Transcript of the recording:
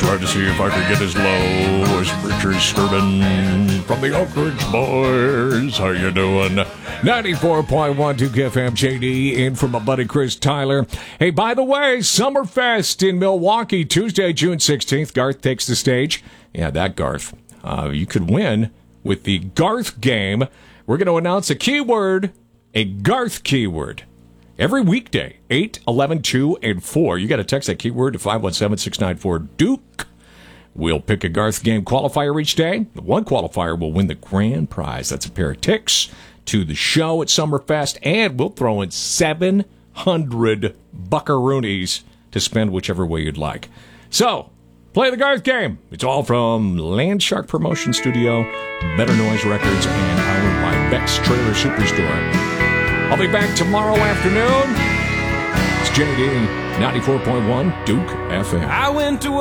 Try to see if I could get as low as Richard Sturman from the Oak Ridge Boys. How you doing? 94.1 Duke FM, JD, in from my buddy Chris Tyler. Hey, by the way, Summerfest in Milwaukee, Tuesday, June 16th. Garth takes the stage. Yeah, that Garth. You could win with the Garth game. We're going to announce a keyword, a Garth keyword. Every weekday, 8, 11, 2, and 4. You got to text that keyword to 517-694-DUKE. We'll pick a Garth game qualifier each day. The one qualifier will win the grand prize. That's a pair of ticks to the show at Summerfest. And we'll throw in 700 buckaroonies to spend whichever way you'd like. So, play the Garth game. It's all from Landshark Promotion Studio, Better Noise Records, and powered by Beck's Trailer Superstore. I'll be back tomorrow afternoon. It's JD, 94.1 Duke FM. I went to work.